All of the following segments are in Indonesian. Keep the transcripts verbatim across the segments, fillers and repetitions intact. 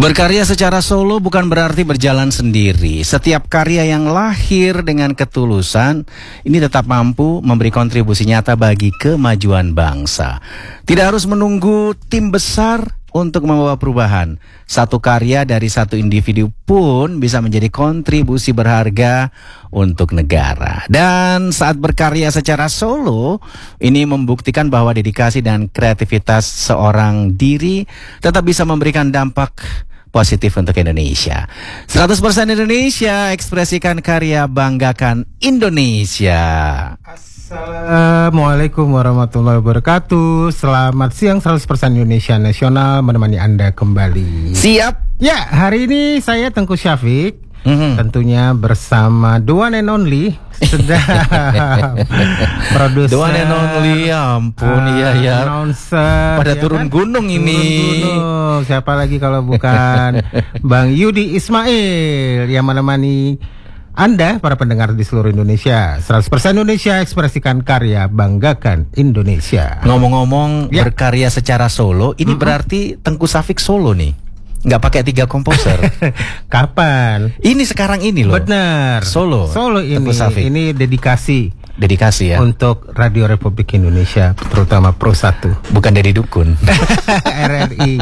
Berkarya secara solo bukan berarti berjalan sendiri. Setiap karya yang lahir dengan ketulusan ini tetap mampu memberi kontribusi nyata bagi kemajuan bangsa. Tidak harus menunggu tim besar untuk membawa perubahan. Satu karya dari satu individu pun bisa menjadi kontribusi berharga untuk negara. Dan saat berkarya secara solo, ini membuktikan bahwa dedikasi dan kreativitas seorang diri tetap bisa memberikan dampak positif untuk Indonesia. seratus persen Indonesia, ekspresikan karya, banggakan Indonesia. Assalamualaikum warahmatullahi wabarakatuh. Selamat siang, seratus persen Indonesia Nasional menemani Anda kembali. Siap? Ya, hari ini saya Tengku Syafiq. Mm-hmm. Tentunya bersama the one and only sedang produser, the one and only, ya ampun, iya uh, ya. Announcer, pada ya turun kan? gunung ini. Turun gunung. Siapa lagi kalau bukan Bang Yudi Ismail yang menemani Anda, para pendengar di seluruh Indonesia. seratus persen Indonesia, ekspresikan karya, banggakan Indonesia. Ngomong-ngomong ya. Berkarya secara solo, ini mm-hmm. berarti Tengku Syafiq solo nih. Nggak pakai tiga komposer. Kapan? Ini sekarang ini loh. Benar. Solo. Solo ini. Ini dedikasi. Dedikasi ya. Untuk Radio Republik Indonesia, terutama Pro satu. Bukan dari dukun. R R I.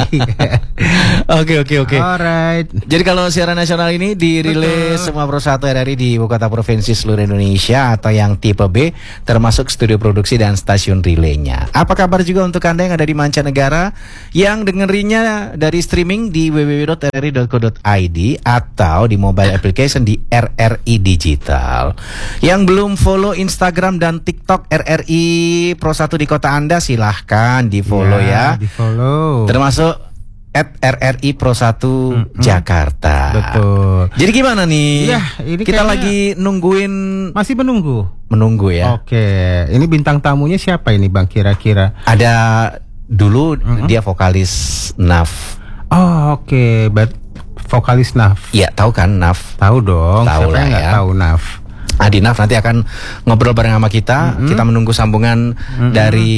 Oke oke oke. Alright. Jadi kalau siaran nasional ini dirilis Betul. semua Pro satu R R I di ibu kota provinsi seluruh Indonesia atau yang tipe B, termasuk studio produksi dan stasiun relaynya. Apa kabar juga untuk Anda yang ada di mancanegara yang dengerinnya dari streaming di w w w dot r r i dot co dot i d atau di mobile application di R R I Digital. Yang belum follow Instagram dan TikTok R R I Pro satu di kota Anda, silahkan di follow ya, ya. Di follow. Termasuk at R R I Pro satu mm-hmm. Jakarta. Betul. Jadi gimana nih? Ya, ini kita lagi nungguin. Masih menunggu. Menunggu ya. Oke. Ini bintang tamunya siapa ini Bang kira-kira? Ada dulu mm-hmm. dia vokalis N A F. Oh oke. Okay. But vokalis N A F. Iya tahu kan N A F. Tahu dong. Tahu siapa lah yang ya. Nggak tahu N A F. Adi N A F nanti akan ngobrol bareng sama kita. Mm-hmm. Kita menunggu sambungan mm-hmm. dari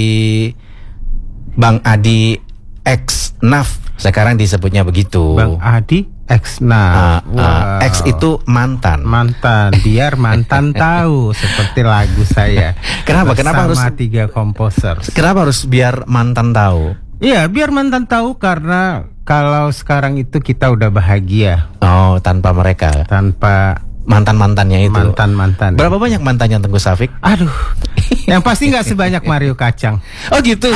Bang Adi X N A F. Sekarang disebutnya begitu. Bang Adi X N A F. Uh, uh, wow. X itu mantan. Mantan. Biar mantan tahu, seperti lagu saya. Kenapa? Kenapa harus tiga komposer? Kenapa harus biar mantan tahu? Iya, biar mantan tahu karena kalau sekarang itu kita udah bahagia. Oh, tanpa mereka. Tanpa mantan-mantannya itu. Mantan-mantan. Berapa banyak mantannya Tengku Syafiq? Aduh. Yang pasti nggak sebanyak Mario Kacang. Oh gitu.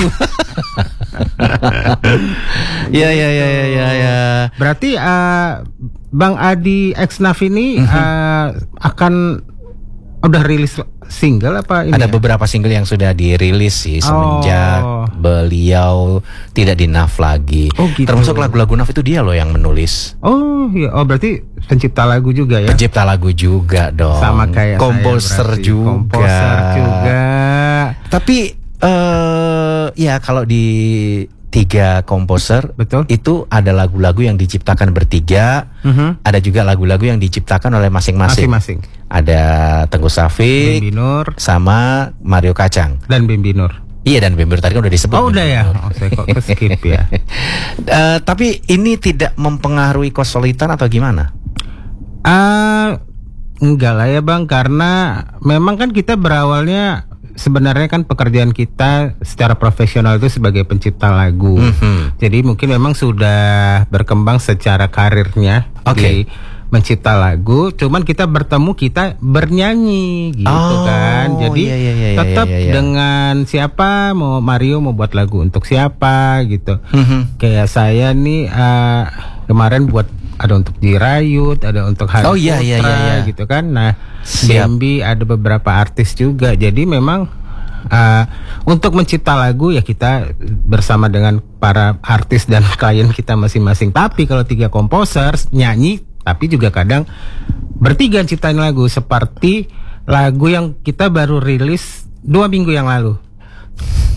Ya ya ya ya ya ya. Berarti uh, Bang Adi X N A F ini mm-hmm. uh, akan udah rilis single apa ini? Ada ya? beberapa single yang sudah dirilis sih semenjak oh. beliau tidak di N A F lagi. Oh, gitu. Termasuk lagu-lagu N A F itu dia loh yang menulis. Oh iya, oh berarti pencipta lagu juga ya? Pencipta lagu juga dong. Sama kayak komposer juga. Komposer juga. Tapi uh, ya kalau di tiga komposer, betul, itu ada lagu-lagu yang diciptakan bertiga, mm-hmm. ada juga lagu-lagu yang diciptakan oleh masing-masing. Masing-masing. Ada Tengku Syafiq, Bimbi Nur, sama Mario Kacang. Dan Bimbi Nur. Iya, dan Bimbi Nur tadi kan udah disebut. Oh udah ya, oh, saya kok skip ya. uh, Tapi ini tidak mempengaruhi kesulitan atau gimana? Uh, enggak lah ya Bang, karena memang kan kita berawalnya sebenarnya kan pekerjaan kita secara profesional itu sebagai pencipta lagu. Mm-hmm. Jadi mungkin memang sudah berkembang secara karirnya okay. di mencipta lagu. Cuman kita bertemu, kita bernyanyi gitu oh, kan. Jadi iya, iya, iya, tetap iya, iya. dengan siapa, mau Mario mau buat lagu untuk siapa gitu. Mm-hmm. Kayak saya nih uh, kemarin buat ada untuk Jirayut, ada untuk Hari oh, iya, Putra iya, iya, iya. gitu kan. Nah, Bambi ada beberapa artis juga. Jadi memang uh, untuk mencipta lagu ya kita bersama dengan para artis dan klien kita masing-masing. Tapi kalau tiga komposer nyanyi, tapi juga kadang bertiga ciptain lagu. Seperti lagu yang kita baru rilis dua minggu yang lalu.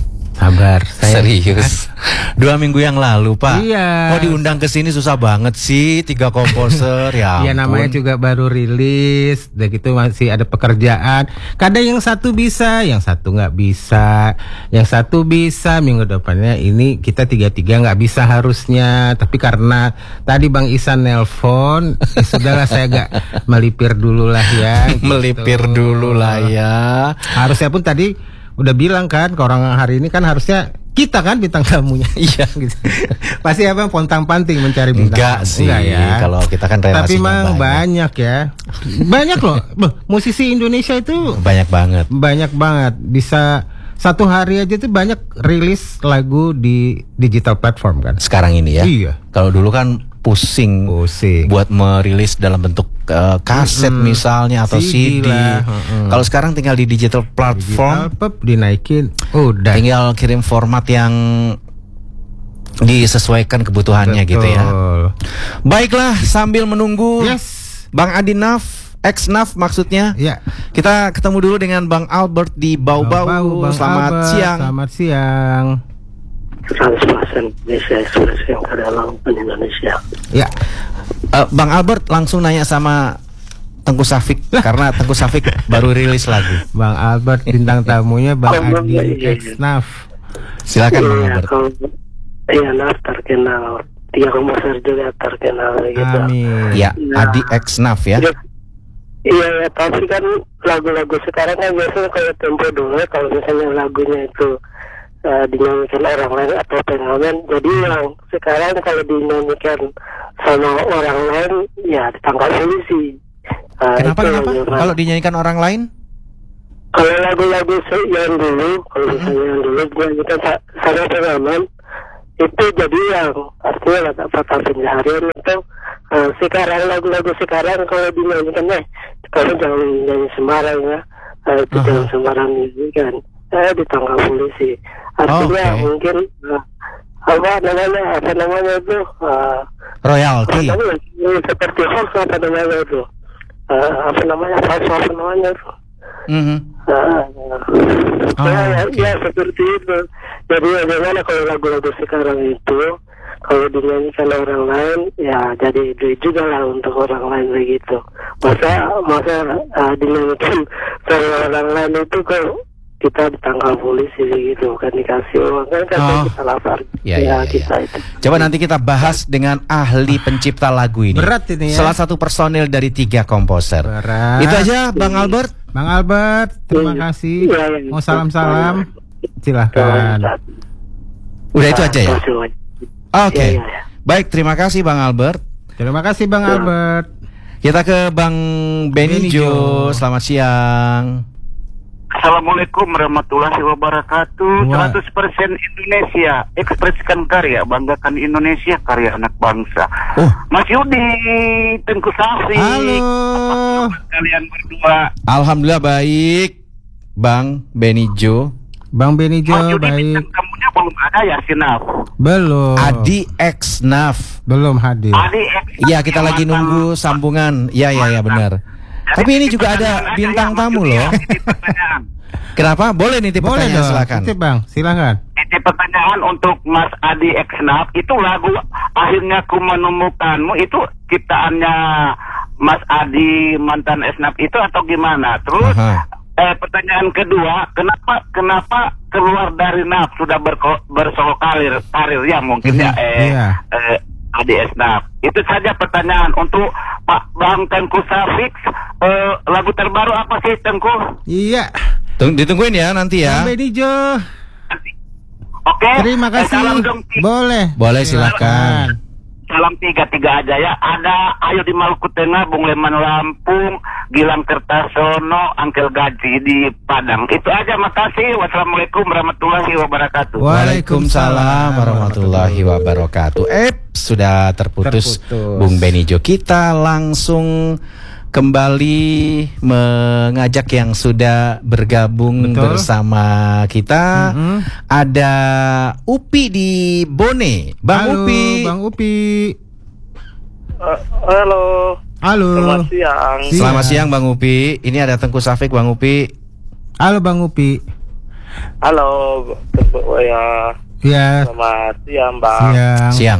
Sabar. Saya, Serius. Dua minggu yang lalu, Pak. Iya. Oh, diundang ke sini susah banget sih, tiga komposer ya. Iya, namanya juga baru rilis, udah gitu masih ada pekerjaan. Kadang yang satu bisa, yang satu nggak bisa, yang satu bisa minggu depannya. Ini kita tiga-tiga nggak bisa harusnya, tapi karena tadi Bang Isan nelpon, ya sudahlah saya agak melipir dulu lah ya. Gitu. Melipir dulu lah ya. Harusnya pun tadi udah bilang kan ke orang hari ini kan harusnya kita kan bintang tamunya. Iya gitu. Pasti abang pontang-panting mencari bintang Enggak tamu. sih, Enggak ya. kalau kita kan relasinya Tapi memang banyak. banyak ya. Banyak loh. Beh, musisi Indonesia itu Banyak banget. banyak banget. Bisa satu hari aja tuh banyak rilis lagu di digital platform kan. Sekarang ini ya. Iya. Kalau dulu kan pusing, Pusing. buat merilis dalam bentuk uh, kaset Mm-mm. misalnya atau C C D D. lah, mm-mm. Kalau sekarang tinggal di digital platform, Digital, pep, dinaikin. Udah. tinggal kirim format yang disesuaikan kebutuhannya gitu ya. Betul. Baiklah, sambil menunggu Yes. Bang Adinaf, ex-Naf maksudnya. Ya. Kita ketemu dulu dengan Bang Albert di Bau-Bau. Bang Selamat Albert, siang. Selamat siang. seratus persen Indonesia ekspresi yang adalah Indonesia. Ya. Eh, Bang Albert langsung nanya sama Tengku Safik karena Tengku Safik baru rilis lagu. Bang Albert bintang tamunya Bang Oh, Adi iya, iya. ex-Naf. Silakan Bang Iya, Albert. kalau iya Naf terkenal, tiga komposer juga terkenal gitu. Amin. Ya, Adi ex-Naf ya. Iya, iya, ya, tapi kan lagu-lagu sekarang kan biasanya kayak tempo dulu kalau misalnya lagunya itu uh, dinyanyikan orang lain atau pengamen, jadi yang sekarang kalau dinyanyikan sama orang lain ya ditangkap polisi. Uh, Kenapa itu kenapa? yang- Kalau dinyanyikan orang lain? Kalau lagu-lagu se- yang dulu, kalau misalnya yang dulu dinyanyikan sa- sama pengamen, itu jadi yang artinya kata patah pencaharian itu. Uh, sekarang lagu-lagu sekarang kalau dinyanyikan eh kalau jangan nyanyi sembarang ya, uh, itu Aha. jangan sembarang nyanyikan, eh ditangkap polisi. Artinya Oke. mungkin uh, apa namanya apa namanya itu uh, Royalty. apa namanya, seperti hoax apa namanya itu, uh, apa namanya false apa namanya itu. Mhm. Ah, Oh, ya, ya, oke. ya seperti itu. Jadi bagaimana kalau lagu-lagu sekarang itu kalau dinyanyikan orang lain, ya jadi duit juga lah untuk orang lain begitu. Masa masa uh, dinyanyikan sama orang lain itu kalau kita ditangkap polisi begitu, bukan dikasih uang kan kan Oh. kita lapar. Ya, ya, ya. kita itu. Coba nanti kita bahas dengan ahli pencipta lagu ini. Berat ini ya. Salah satu personil dari tiga komposer. Berat. Itu aja Bang Albert. Bang Albert, terima Iya. kasih. Iya, iya. Mau salam-salam. Silahkan. Udah itu aja ya. Terima kasih. Oke. Iya, iya, iya. Baik, terima kasih Bang Albert. Terima kasih Bang Albert. Kita ke Bang Benijo. Benijo. Selamat siang. Assalamualaikum warahmatullahi wabarakatuh. Wah. seratus persen Indonesia, ekspresikan karya, banggakan Indonesia, karya anak bangsa. Oh. Mas Yudi, Tengku Safik. Halo. Apa kabar kalian berdua? Alhamdulillah baik. Bang Benijo. Bang Benijo Mas Yudi baik. bintang tamunya belum ada ya, Sinaf? Belum. Adi X Naf. Belum hadir. Adi X. Iya, kita lagi nunggu sambungan. Iya, iya, iya benar. Jadi Tapi ini titip juga ada pertanyaan aja bintang ya, Mas tamu Yudi loh. ya, titip pertanyaan. Kenapa? Boleh nih Boleh pertanyaan dong. silakan. Titip Bang, silakan. Titip pertanyaan untuk Mas Adi Eksnaf, itu lagu Akhirnya Ku Menemukanmu itu ciptaannya Mas Adi mantan Eksnaf itu atau gimana? Terus Aha. eh, pertanyaan kedua, kenapa kenapa keluar dari Naf sudah berko, bersolo karir karir ya mungkin ya eh, Iya. eh, Adi Eksnaf. Itu saja pertanyaan untuk Pak Bang Tengku Safik. Eh, lagu terbaru apa sih Tengku? Iya. Tung- ditungguin ya nanti ya. Bang Benijo. Oke. Terima Eh, salam kasih. dong. Boleh. Boleh silakan. Salam tiga-tiga aja ya. Ada Ayo di Maluku Tengah, Bung Leman Lampung, Gilang Kertasono, Angkel Gaji di Padang. Itu aja, makasih. Wassalamualaikum warahmatullahi wabarakatuh. Waalaikumsalam warahmatullahi wabarakatuh. Eh, sudah terputus, Terputus. Bung Benijo. Kita langsung kembali mengajak yang sudah bergabung Betul. bersama kita. Mhm. Ada Upi di Bone. Bang Halo, Upi. Bang Upi. Uh, halo. Halo. Selamat siang. Siang. Selamat siang Bang Upi. Ini ada Tengku Safik Bang Upi. Halo Bang Upi. Halo, ya. Ya, Selamat siang, Bang. siang. Siang.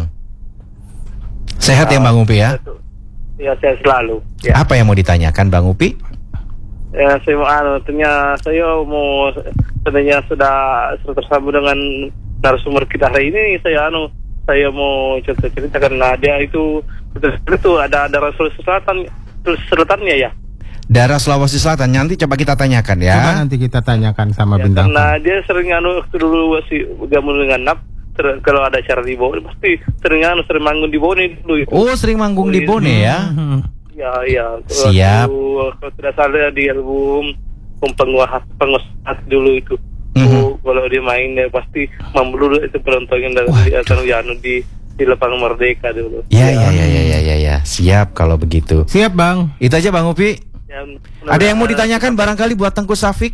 Sehat ya Bang Upi ya? Ya, saya selalu. Ya, Apa yang mau ditanyakan Bang Upi? ya saya mau, anu, ternyata saya mau, sebenarnya sudah sudah tersambung dengan narasumber kita hari ini. Saya anu, saya mau cerita cerita karena dia itu itu ada ada Sulawesi Selatan, Sulawesi Selatannya ya. Daerah Sulawesi Selatan, nanti coba kita tanyakan ya. Coba nanti kita tanyakan sama Ya, bintang. karena dia sering anu waktu dulu masih gabung dengan N A P, ter- kalau ada acara di Bone pasti sering anu sering manggung di Bone dulu itu. Oh, sering manggung di Bone ya? Hmm. Ya, ya. Siap. Waktu, kalau tidak salah di album penguasa penguasa dulu itu. Mhm. Oh, kalau dia main ya pasti membeluduk itu penontonnya dari di atas anu di di lapangan Merdeka dulu. Ya, ya, ya, ya, ya, ya, ya. Siap kalau begitu. Siap, Bang. Itu aja Bang Upi. Ya, Ada yang mau ditanyakan barangkali buat Tengku Safik?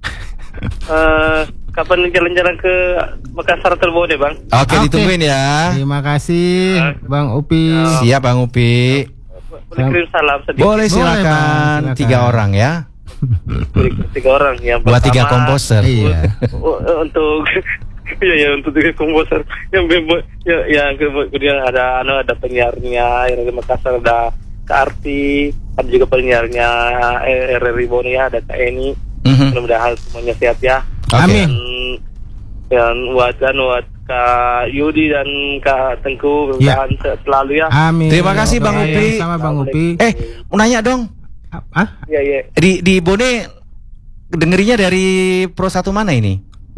Eh, kapan jalan-jalan ke Makassar terbone, Bang? Oke, Oke. ditungguin ya. Terima kasih, Bang Upi. Siap Bang Upi. Boleh kirim salam sedikit. Boleh silakan. Bang, silakan. Tiga orang ya. Boleh kirim tiga orang yang Buat tiga pertama, komposer. Iya. Oh, eh, untuk ya ya untuk tiga komposer yang bemo- ya yang kemudian ada anu ada penyiarnya yang dari Makassar, ada Kak Arti, ada juga penyiarnya eh, R R I Bone ya, ada Kak Eni. Mhm. Mudah-mudahan semuanya sehat ya. Oke. Amin. Dan buat dan buat Kak Yudi dan Kak Tengku, Ya. mudah-mudahan sehat selalu ya. Amin. Terima kasih, Bang Doa Upi. yang Sama Bang Upi. Eh, mau nanya dong. Ah, Ya ya. Di di Bone dengerinya dari Pro satu mana ini?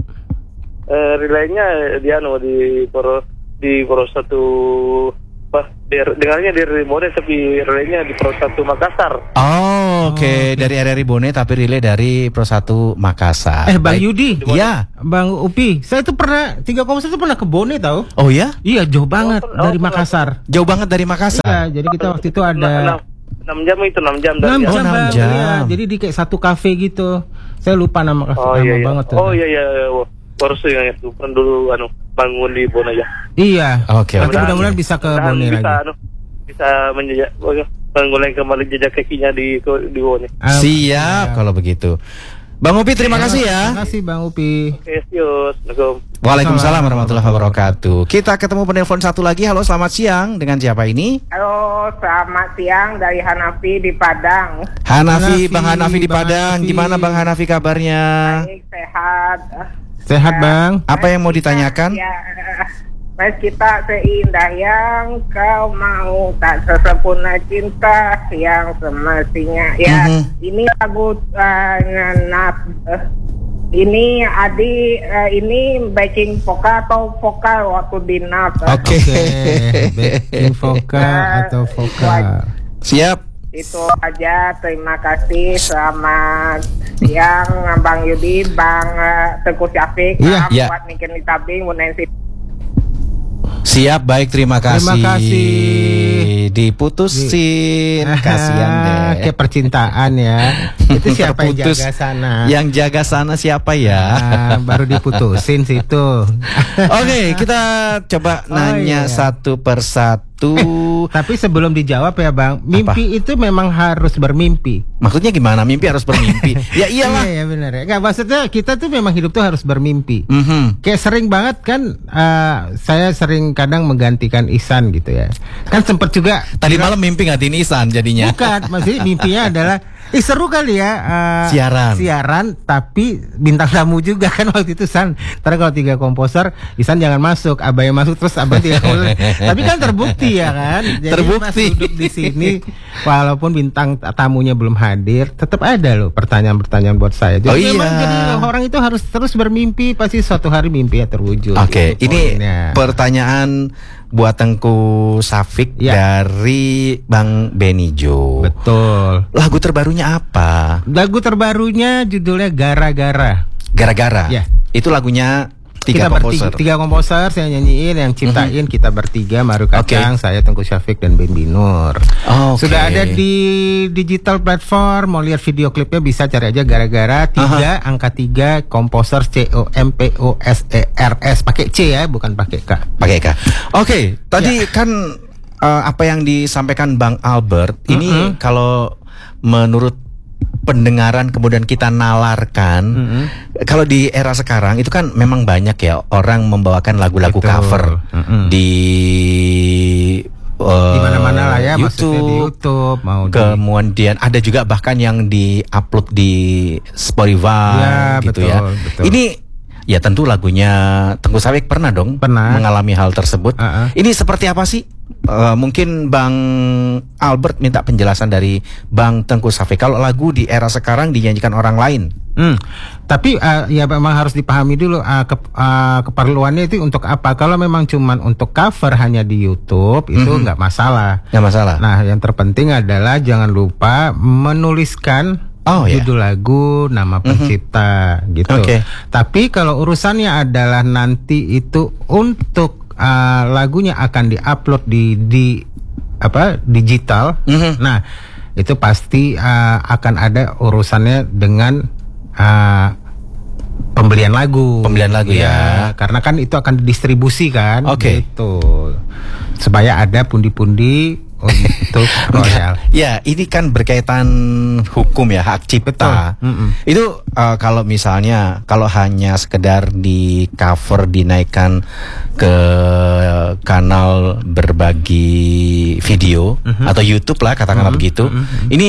Eh, relaynya dia anu di Pro di Pro satu apa der- dengarnya dari Bone tapi relaynya di Pro satu Makassar. Oh, oke. Dari R R I Bone tapi relay dari Pro satu Makassar. Eh, Bang Baik. Yudi. Iya. Bang Upi, saya itu pernah tiga komposer itu pernah ke Bone tahu? Oh ya? Iya, jauh banget Oh, dari pernah. Makassar. Jauh banget dari Makassar. Iya, jadi kita waktu itu ada enam jam itu enam jam dari enam Oh, jam, enam Bang. jam. Iya, jadi di kayak satu kafe gitu. Saya lupa nama kafe, Oh nama iya iya. banget tuh. Oh iya iya. iya. Wah, baru saya ingat tuh kan dulu anu bangun di Bone aja. Iya. Oke, Nanti oke. mudah-mudahan bisa ke Mudah-mudahan Bone bisa, lagi. anu, bisa menjejak mengulang kembali jejak kakinya di di Bone. Ah, Siap kalau begitu. Bang Upi terima kasih ya. Terima kasih Bang Upi. Oke, sius. Assalamualaikum. Waalaikumsalam warahmatullahi wabarakatuh. Kita ketemu penelpon satu lagi. Halo, selamat siang. Dengan siapa ini? Halo, selamat siang dari Hanafi di Padang. Hanafi, Hanafi, Bang Hanafi di Bang Padang. Hanafi. Gimana Bang Hanafi kabarnya? Baik, sehat. Sehat, Bang. Apa yang mau ditanyakan? Ya, mas kita seindah yang kau mau, tak sesempurna cinta yang semestinya. Ya, Mhm. ini lagu uh, nap. Uh, ini Adi, uh, ini backing vokal atau vokal waktu di nap. Oke. Oke. Backing vokal atau vokal. Siap. Itu aja, terima kasih. Selamat siang Bang Yudi, Bang uh, Tengku Syafiq, Iya, Am, iya. buat Niken Ditabing, Bu Nancy. Siap, baik, terima kasih. Terima kasih. Diputusin, kasihan deh. Kayak percintaan ya. Itu siapa yang Terputus. jaga sana? Yang jaga sana siapa ya? Ah, baru diputusin situ. Oke, kita coba Oh, nanya iya. satu persatu. Tapi sebelum dijawab ya Bang, mimpi itu memang harus bermimpi. Maksudnya gimana? Mimpi harus bermimpi. Ya iyalah. Iya, iya benar ya. Nggak, maksudnya kita tuh memang hidup tuh harus bermimpi. Mhm. Kayak sering banget kan, eh, saya sering kadang menggantikan Ihsan gitu ya. Kan sempet juga Tadi malam mimpi ngatiin Ihsan jadinya. bukan, maksudnya mimpinya adalah eh, seru kali ya eh, Siaran. siaran tapi bintang tamu juga kan waktu itu San. Ntar kalau tiga komposer Ihsan jangan masuk, Abah yang masuk terus Abah tiga komposer. Tapi kan terbukti ya kan. Jadi Terbukti. pas duduk di sini walaupun bintang tamunya belum hadir, tetap ada loh pertanyaan-pertanyaan buat saya. Jadi Oh iya. memang jadi orang itu harus terus bermimpi, pasti suatu hari mimpinya terwujud. Oke, Itu ini poinnya. pertanyaan buat Tengku Safik Ya. dari Bang Benijo. Betul. Lagu terbarunya apa? Lagu terbarunya judulnya Gara-gara. Gara-gara. Ya. Itu lagunya tiga kita komposer. bertiga, tiga komposer saya nyanyiin, yang ciptain kita bertiga, Maru Kacang, saya Tengku Syafiq dan Ben Binur. Oh, oke. Sudah ada di digital platform, mau lihat video klipnya bisa cari aja Gara-gara tiga angka tiga komposer C O M P O S E R S pakai C ya, bukan pakai K. Pakai K. Oke, tadi kan eh, apa yang disampaikan Bang Albert ini Mm-mm. kalau menurut pendengaran kemudian kita nalarkan. Mm-hmm. Kalau di era sekarang itu kan memang banyak ya orang membawakan lagu-lagu Betul. cover Mm-hmm. di uh, Di mana-mana lah ya, YouTube, maksudnya di YouTube mau di kemudian ada juga bahkan yang di-upload di Spotify Ya, gitu betul, ya. betul. Ini ya tentu lagunya Tengku Sawik pernah dong Pernah. mengalami hal tersebut. Uh-uh. Ini seperti apa sih? Uh, mungkin Bang Albert minta penjelasan dari Bang Tengku Sawik. Kalau lagu di era sekarang dinyanyikan orang lain. Hmm. Tapi uh, ya memang harus dipahami dulu uh, ke, uh, keperluannya itu untuk apa. Kalau memang cuman untuk cover hanya di YouTube itu Mhm. nggak masalah. Nggak masalah. Nah, yang terpenting adalah jangan lupa menuliskan Oh, ya. judul lagu, nama pencipta gitu. Oke. Tapi kalau urusannya adalah nanti itu untuk uh, lagunya akan diupload di di apa digital. Mhm. Nah, itu pasti uh, akan ada urusannya dengan uh, pembelian lagu. Pembelian lagu ya. Karena kan itu akan didistribusikan. Oke. Gitu. Supaya ada pundi-pundi untuk royal. Ya, ini kan berkaitan hukum ya, hak cipta. Betul. Mm-mm. Itu uh, kalau misalnya kalau hanya sekedar di cover dinaikkan ke kanal berbagi video Mhm. atau YouTube lah katakanlah Mhm. begitu. Mhm. Ini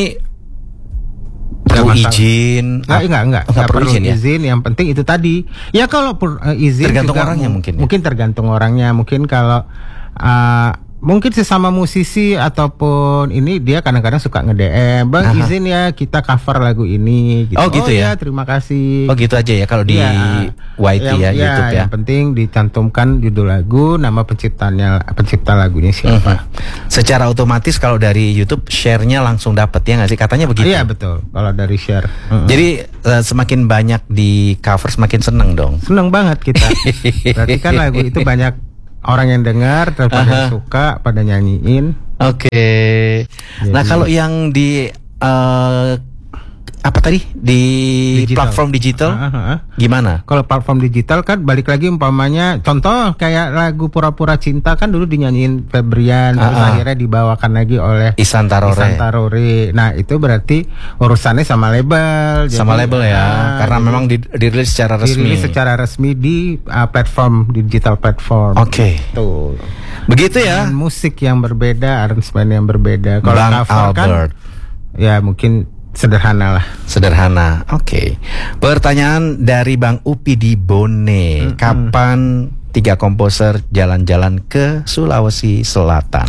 perlu masalah. izin. Nggak, ap- enggak, enggak, enggak enggak perlu perlu izin ya. izin. Yang penting itu tadi. Ya kalau per, uh, izin Tergantung juga orangnya mu- mungkin ya. Mungkin tergantung orangnya. Mungkin kalau uh, mungkin sesama musisi ataupun ini dia kadang-kadang suka nge-D M, "Bang, Aha. izin ya kita cover lagu ini." Gitu. Oh, gitu ya? Terima kasih. Oh gitu aja ya kalau di Iya. Y T ya, Yang- YouTube ya. Yang penting dicantumkan judul lagu, nama penciptanya, pencipta lagunya siapa. Mhm. Secara otomatis kalau dari YouTube share-nya langsung dapat ya nggak sih? Katanya begitu. Iya betul. Kalau dari share. Mm-mm. Jadi eh, semakin banyak di cover semakin seneng dong. Seneng banget kita. Berarti kan lagu itu banyak orang yang dengar, terus pada Aha. suka, pada nyanyiin. Oke. Nah Jadi- kalau yang di eh, apa tadi di Digital. platform digital Ah, ah, ah. gimana? Kalau platform digital kan balik lagi umpamanya contoh kayak lagu Pura-Pura Cinta kan dulu dinyanyiin Febrian, terus Ah, ah. akhirnya dibawakan lagi oleh Ihsan Tarore. Ihsan Tarore. Nah itu berarti urusannya sama label. Sama label ya, ah, karena jadi memang di- dirilis secara resmi. dirilis secara resmi di uh, platform digital platform. Oke. Tuh. Begitu ya, Dan musik yang berbeda, aransemen yang berbeda. Kalau Bang cover kan, Albert. ya mungkin sederhana lah. Sederhana. Oke. Pertanyaan dari Bang Upi di Bone. Mm-mm. Kapan tiga komposer jalan-jalan ke Sulawesi Selatan?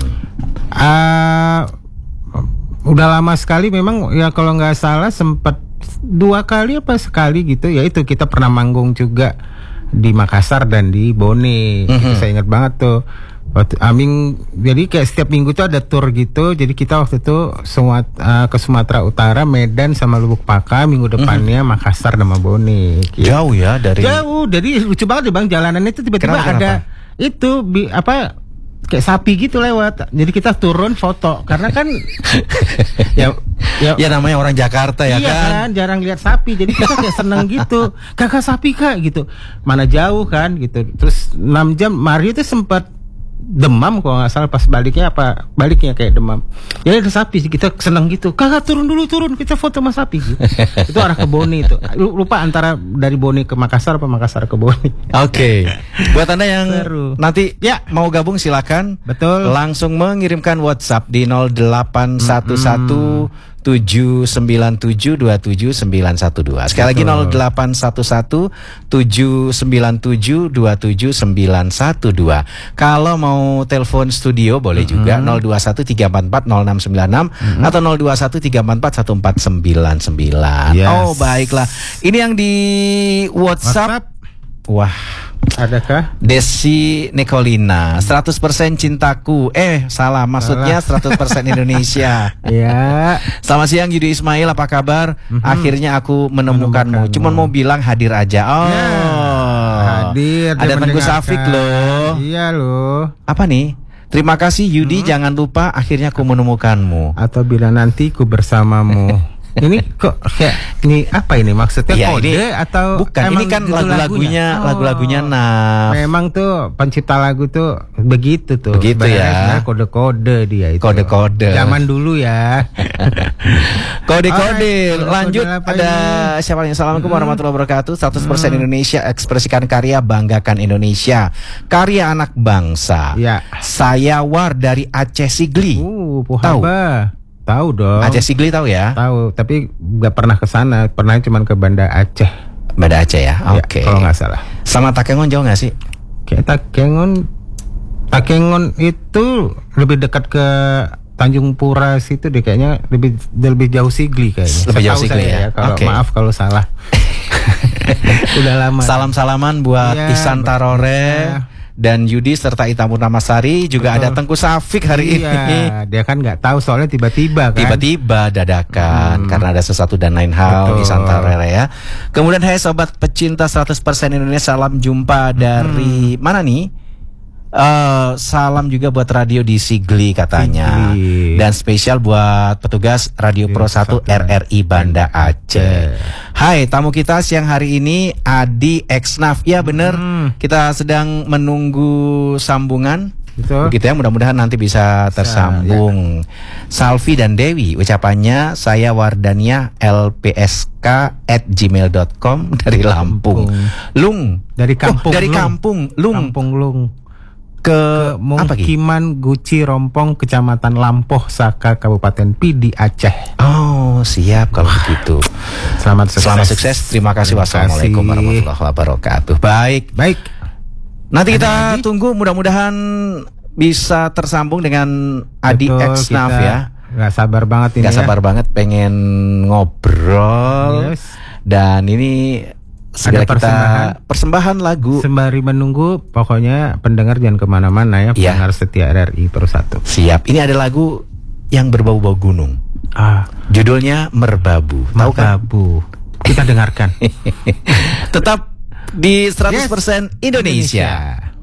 Ah, udah lama sekali memang ya kalau nggak salah sempat dua kali apa sekali gitu ya itu kita pernah manggung juga di Makassar dan di Bone. Itu Mhm. saya ingat banget tuh. Waktu Aming jadi kayak setiap minggu tuh ada tour gitu. Jadi kita waktu itu Sumat, uh, ke Sumatera Utara, Medan sama Lubuk Pakam. Minggu depannya Makassar sama Bone. Gitu. Jauh ya dari. Jauh, jadi lucu banget deh Bang jalanannya itu tiba-tiba Kenapa, ada kenapa? itu bi, apa kayak sapi gitu lewat. Jadi kita turun foto karena kan ya ya, Ya namanya orang Jakarta ya iya kan. kan jarang lihat sapi. Jadi kita kayak seneng gitu. Kakak sapi Kak gitu. Mana jauh kan gitu. Terus enam jam Mario tuh sempat demam kalau nggak salah pas baliknya apa baliknya kayak demam. Ya ada sapi kita seneng gitu. Kakak turun dulu turun kita foto sama sapi gitu. Itu arah ke Bone itu. Lupa antara dari Bone ke Makassar apa Makassar ke Bone. Oke. Buat Anda yang Seru. nanti Ya. mau gabung silakan. Betul. Langsung mengirimkan WhatsApp di nol delapan satu satu tujuh sembilan tujuh dua tujuh sembilan satu dua. Sekali lagi Betul. nol delapan satu satu tujuh sembilan tujuh dua tujuh sembilan satu dua. Kalau mau telepon studio boleh juga nol dua satu tiga empat empat nol enam sembilan enam atau nol dua satu tiga empat empat satu empat sembilan sembilan. Yes. Oh, baiklah. Ini yang di WhatsApp. WhatsApp Wah, adakah? Desi Nicolina, seratus persen cintaku. Eh, salah, maksudnya seratus persen Indonesia. Ya. Selamat siang Yudi Ismail, apa kabar? Mhm. Akhirnya aku menemukanmu. Menemukanmu. Cuman mau bilang hadir aja. Oh. Ya, hadir. dia Ada Tengku mendengarkan. Safik loh. Iya loh. Apa nih? Terima kasih Yudi, jangan lupa akhirnya aku menemukanmu. Atau bila nanti ku bersamamu. Ini kok kayak ini apa ini maksudnya Ya, kode ini- atau bukan, ini emang kan gitu lagu-lagunya Oh. lagu-lagunya Naf. Memang tuh pencipta lagu tuh begitu tuh. Begitu Sebenarnya- ya. sebenarnya kode-kode dia itu. Kode-kode. Zaman dulu ya. Kode-kode. Alright, Lanjut kode-kode apa ada ini? siapa nih? Assalamualaikum warahmatullahi wabarakatuh. seratus persen Indonesia, ekspresikan karya, banggakan Indonesia. Karya anak bangsa. Ya. Saya War dari Aceh Sigli. Uh, Puhaba. Tahu dong. Aceh Sigli tahu ya? Tahu, tapi nggak pernah ke sana. Pernah cuma ke Banda Aceh. Banda Aceh ya. Ya, Oke. kalau nggak salah. Sama Takengon jauh nggak sih? Kayak Takengon, Takengon itu lebih dekat ke Tanjung Pura situ deh kayaknya lebih lebih jauh Sigli kayaknya. Lebih jauh Setahu Sigli saya ya? Kalau Oke. maaf kalau salah. Udah lama. Salam-salaman buat Iya, Ihsan Mbak. Tarore Iya. dan Yudi serta Ita Purnamasari. Juga Betul. ada Tengku Safik hari Iya, ini. dia kan nggak tahu soalnya tiba-tiba kan. Tiba-tiba dadakan Hmm. karena ada sesuatu dan lain hal Betul. di Santarere ya. Kemudian hai sobat pecinta seratus persen Indonesia, salam jumpa dari mana nih? Eh, salam juga buat radio di Sigli katanya. Sigli. Dan spesial buat petugas Radio Pro satu R R I Banda Aceh. Hai, tamu kita siang hari ini Adi Exnaf. Ya bener, Hmm. kita sedang menunggu sambungan. Betul. Begitu ya, mudah-mudahan nanti bisa tersambung. Salvi dan Dewi, ucapannya saya Wardania L P S K at gmail dot com dari Lampung. Lung. Dari kampung Oh, dari Lung. kampung Lung Kampung Lung. ke, Ke apa Ki? Mukiman Guci Rompong, Kecamatan Lampoh Saka, Kabupaten Pidi, Aceh. Oh, siap kalau begitu. Selamat sukses. Selamat sukses. Terima kasih. Terima Wassalamualaikum kasih. warahmatullahi wabarakatuh. Baik. Baik. Nanti Ada kita lagi? tunggu, mudah-mudahan bisa tersambung dengan Adi Betul, Exnaf kita ya. Nggak sabar banget ini. Gak ya. sabar banget pengen ngobrol. Yes. Dan ini segera Ada kita persembahan. persembahan lagu. Sembari menunggu, pokoknya pendengar jangan kemana-mana ya, Iya. pendengar setia R R I Pro satu. Siap. Ini ada lagu yang berbau-bau gunung. Ah, Judulnya Merbabu. Tahu kan? Merbabu. Kita dengarkan. Tetap di seratus persen Yes. Indonesia. Indonesia.